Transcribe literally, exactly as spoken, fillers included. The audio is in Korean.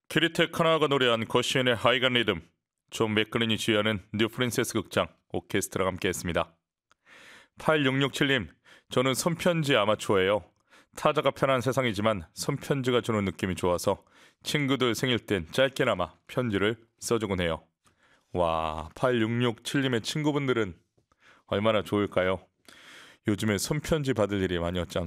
키리테 카나가 노래한 거시인의 하이간 리듬, 존 맥그린이 주연한 뉴 프린세스 극장 오케스트라가 함께했습니다. 팔육육칠님, 저는 손편지 아마추어예요. 타자가 편한 세상이지만 손편지가 주는 느낌이 좋아서 친구들 생일 땐 짧게나마 편지를 써주곤 해요. 와, 팔육육칠님의 친구분들은 얼마나 좋을까요? 요즘에 손편지 받을 일이 많이 없지 않습니까?